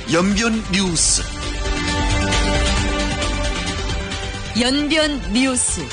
연변 뉴스. 연변 뉴스.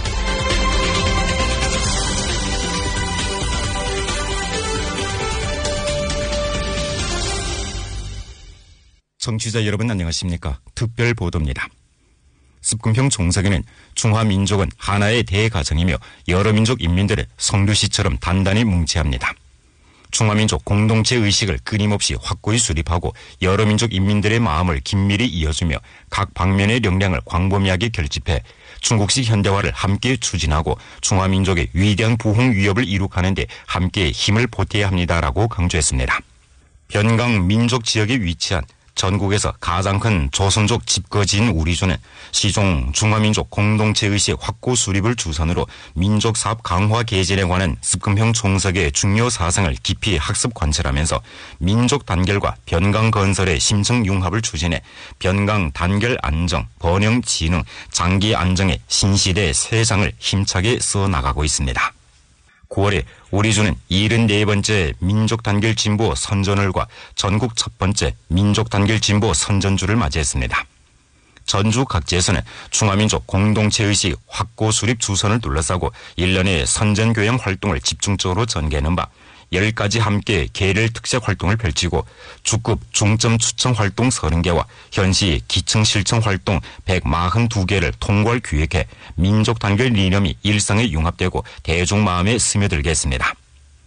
청취자 여러분 안녕하십니까? 특별 보도입니다. 습금평 종석에는 중화민족은 하나의 대가정이며 여러 민족 인민들의 성류씨처럼 단단히 뭉쳐야 합니다. 중화민족 공동체 의식을 끊임없이 확고히 수립하고 여러 민족 인민들의 마음을 긴밀히 이어주며 각 방면의 역량을 광범위하게 결집해 중국식 현대화를 함께 추진하고 중화민족의 위대한 부흥 위협을 이룩하는 데 함께 힘을 보태야 합니다라고 강조했습니다. 변강 민족 지역에 위치한 전국에서 가장 큰 조선족 집거지인 우리주는 시종 중화민족 공동체의식 확고 수립을 주선으로 민족사업 강화 개진에 관한 습금평 총석의 중요 사상을 깊이 학습 관철하면서 민족 단결과 변강 건설의 심층 융합을 추진해 변강 단결 안정, 번영 진흥, 장기 안정의 신시대 새 장을 힘차게 써나가고 있습니다. 9월에 우리주는 74번째 민족단결 진보 선전을과 전국 첫 번째 민족단결 진보 선전주를 맞이했습니다. 전주 각지에서는 중화민족 공동체의식 확고 수립 주선을 둘러싸고 1년의 선전교양 활동을 집중적으로 전개하는 바 10가지 함께 계열 특색 활동을 펼치고 주급 중점 추천 활동 30개와 현시 기층 실천 활동 142개를 통괄 기획해 민족 단결 이념이 일상에 융합되고 대중 마음에 스며들게 했습니다.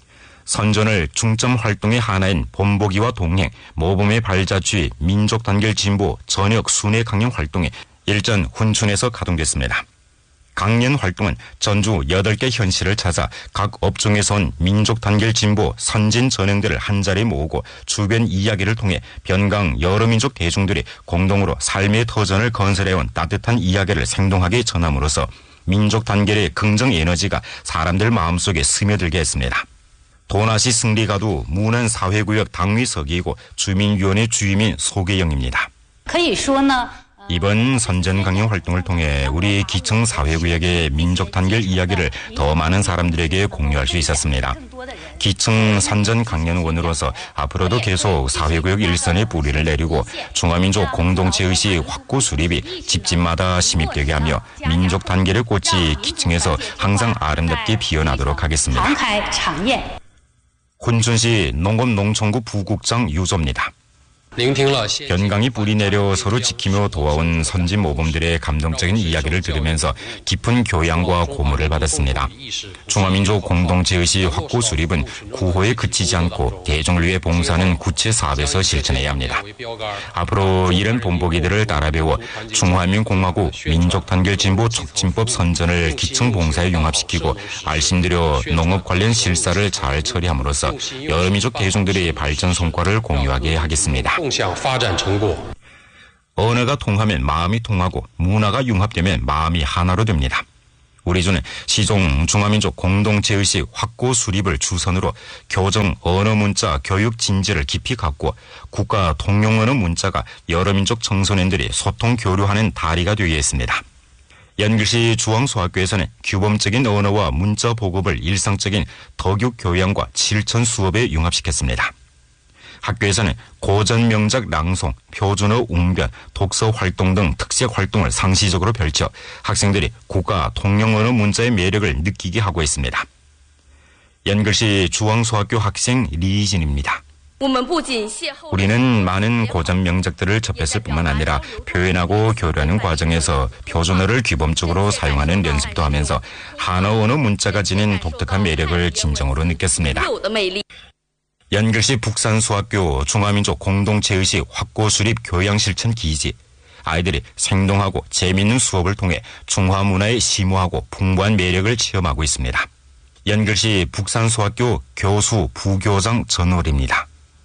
선전을 중점 활동의 하나인 본보기와 동행, 모범의 발자취 민족 단결 진보 전역 순회 강연 활동이 일전 훈춘에서 가동됐습니다. 강연 활동은 전주 8개 현시를 찾아 각 업종에서 온 민족 단결 진보 선진 전형들을 한자리에 모으고 주변 이야기를 통해 변강 여러 민족 대중들이 공동으로 삶의 터전을 건설해온 따뜻한 이야기를 생동하게 전함으로써 민족 단결의 긍정 에너지가 사람들 마음속에 스며들게 했습니다. 도나시 승리가도 문안 사회구역 당위서기이고 주민위원회 주임인 소계영입니다. 이번 선전 강연 활동을 통해 우리 기층 사회구역의 민족 단결 이야기를 더 많은 사람들에게 공유할 수 있었습니다. 기층 선전 강연원으로서 앞으로도 계속 사회구역 일선에 뿌리를 내리고 중화민족 공동체의식 확고 수립이 집집마다 심입되게 하며 민족 단결의 꽃이 기층에서 항상 아름답게 피어나도록 하겠습니다. 훈춘시 농업농촌구 부국장 유조입니다. 변강이 뿌리 내려 서로 지키며 도와온 선진 모범들의 감동적인 이야기를 들으면서 깊은 교양과 고무를 받았습니다. 중화민족 공동체의식 확고 수립은 구호에 그치지 않고 대중을 위해 봉사하는 구체 사업에서 실천해야 합니다. 앞으로 이런 본보기들을 따라 배워 중화민공화국 민족단결 진보 촉진법 선전을 기층 봉사에 융합시키고 알심들여 농업 관련 실사를 잘 처리함으로써 여러 민족 대중들의 발전 성과를 공유하게 하겠습니다. 언어가 통하면 마음이 통하고 문화가 융합되면 마음이 하나로 됩니다. 우리주는 시종 중화민족 공동체의식 확고 수립을 주선으로 교정 언어 문자 교육 진지를 깊이 갖고 국가 통용 언어 문자가 여러 민족 청소년들이 소통 교류하는 다리가 되게 했습니다. 연길시 중앙소학교에서는 규범적인 언어와 문자 보급을 일상적인 덕육 교양과 실천 수업에 융합시켰습니다. 학교에서는 고전 명작 낭송, 표준어 웅변, 독서 활동 등 특색 활동을 상시적으로 펼쳐 학생들이 국가 통용 언어 문자의 매력을 느끼게 하고 있습니다. 연글시 중앙소학교 학생 리이진입니다. 우리는 많은 고전 명작들을 접했을 뿐만 아니라 표현하고 교류하는 과정에서 표준어를 규범적으로 사용하는 연습도 하면서 한어 언어 문자가 지닌 독특한 매력을 진정으로 느꼈습니다. 연결시 북산수학교 중화민족 공동체의식 확고 수립 교양실천 기지. 아이들이 생동하고 재미있는 수업을 통해 중화문화에 심오하고 풍부한 매력을 체험하고 있습니다. 연결시 북산수학교 교수 부교장 전월입니다.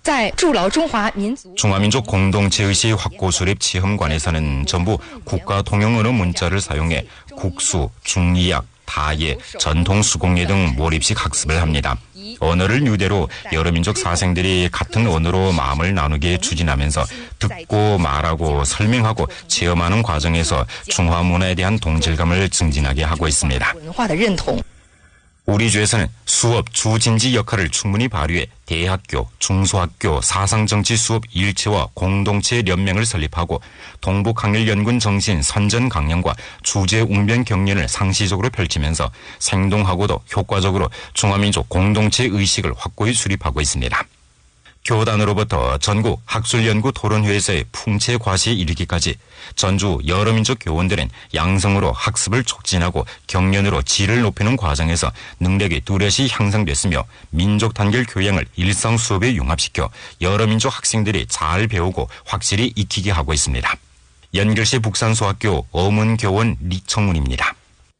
중화민족 공동체의식 확고 수립 체험관에서는 전부 국가 통용 언어 문자를 사용해 국수, 중의학, 타예, 전통 수공예 등 몰입식 학습을 합니다. 언어를 유대로 여러 민족 사생들이 같은 언어로 마음을 나누게 추진하면서 듣고 말하고 설명하고 체험하는 과정에서 중화 문화에 대한 동질감을 증진하게 하고 있습니다. 우리 주에서는 수업 주진지 역할을 충분히 발휘해 대학교, 중소학교 사상정치 수업 일체와 공동체 연맹을 설립하고 동북학렬연군 정신 선전 강령과 주제 웅변 경연을 상시적으로 펼치면서 생동하고도 효과적으로 중화민족 공동체 의식을 확고히 수립하고 있습니다. 교단으로부터 전국 학술연구 토론회에서의 풍채 과시에 이르기까지 전주 여러민족 교원들은 양성으로 학습을 촉진하고 경연으로 질을 높이는 과정에서 능력이 뚜렷이 향상됐으며 민족 단결 교양을 일상 수업에 융합시켜 여러민족 학생들이 잘 배우고 확실히 익히게 하고 있습니다. 연결시 북산소학교 어문교원 리청문입니다.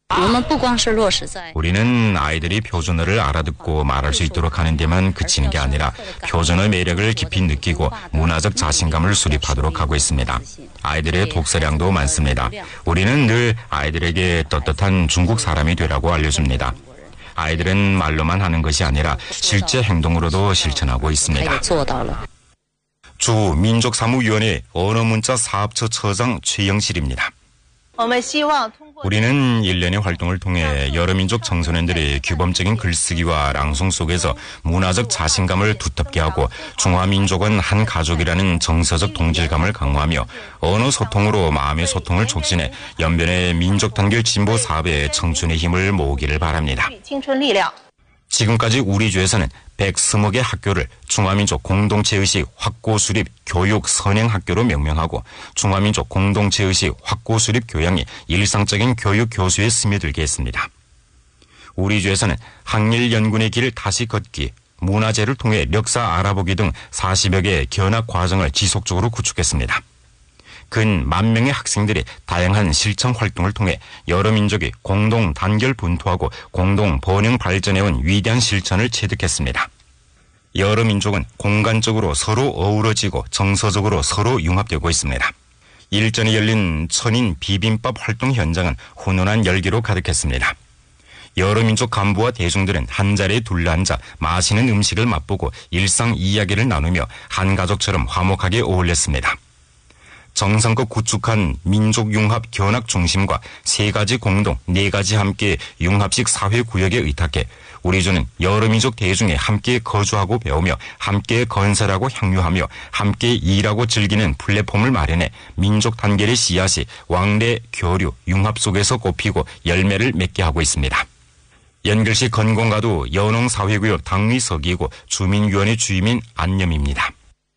우리는 아이들이 표준어를 알아듣고 말할 수 있도록 하는 데만 그치는 게 아니라 표준어 매력을 깊이 느끼고 문화적 자신감을 수립하도록 하고 있습니다. 아이들의 독서량도 많습니다. 우리는 늘 아이들에게 떳떳한 중국 사람이 되라고 알려줍니다. 아이들은 말로만 하는 것이 아니라 실제 행동으로도 실천하고 있습니다. 주 민족사무위원회 언어문자 사업처 처장 최영실입니다. 우리는 일련의 활동을 통해 여러 민족 청소년들이 규범적인 글쓰기와 랑송 속에서 문화적 자신감을 두텁게 하고 중화민족은 한 가족이라는 정서적 동질감을 강화하며 언어 소통으로 마음의 소통을 촉진해 연변의 민족 단결 진보 사업에 청춘의 힘을 모으기를 바랍니다. 지금까지 우리 주에서는 120개 학교를 중화민족 공동체의식 확고 수립 교육 선행학교로 명명하고 중화민족 공동체의식 확고 수립 교양이 일상적인 교육 교수에 스며들게 했습니다. 우리 주에서는 학렬연군의 길 다시 걷기, 문화재를 통해 역사 알아보기 등 40여 개의 견학 과정을 지속적으로 구축했습니다. 근 10,000명의 학생들이 다양한 실천 활동을 통해 여러 민족이 공동 단결 분투하고 공동 번영 발전해온 위대한 실천을 체득했습니다. 여러 민족은 공간적으로 서로 어우러지고 정서적으로 서로 융합되고 있습니다. 일전에 열린 천인 비빔밥 활동 현장은 훈훈한 열기로 가득했습니다. 여러 민족 간부와 대중들은 한자리에 둘러앉아 맛있는 음식을 맛보고 일상 이야기를 나누며 한 가족처럼 화목하게 어울렸습니다. 정성껏 구축한 민족융합 견학 중심과 3가지 공동, 4가지 함께 융합식 사회구역에 의탁해 우리 주는 여러 민족 대중에 함께 거주하고 배우며 함께 건설하고 향유하며 함께 일하고 즐기는 플랫폼을 마련해 민족 단결의 씨앗이 왕래, 교류, 융합 속에서 꽃피고 열매를 맺게 하고 있습니다. 연결시 건공가도 연홍사회구역 당위 서기이고 주민위원회 주임인 안념입니다.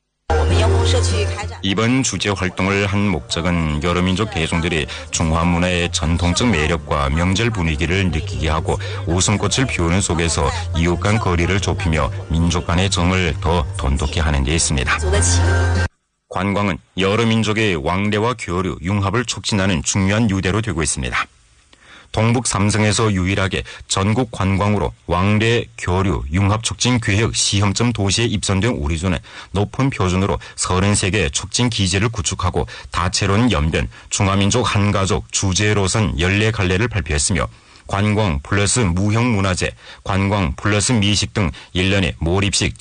이번 주제 활동을 한 목적은 여러 민족 대중들이 중화 문화의 전통적 매력과 명절 분위기를 느끼게 하고 웃음꽃을 피우는 속에서 이웃 간 거리를 좁히며 민족 간의 정을 더 돈독히 하는 데 있습니다. 관광은 여러 민족의 왕래와 교류, 융합을 촉진하는 중요한 유대로 되고 있습니다. 동북 삼성에서 유일하게 전국 관광으로 왕래, 교류, 융합 촉진 계획 시험점 도시에 입선된 우리주는 높은 표준으로 33개 촉진 기지를 구축하고 다채로운 연변, 중화민족 한가족 주제로선 14갈래를 발표했으며 관광 플러스 무형문화재, 관광 플러스 미식 등 1년에 몰입식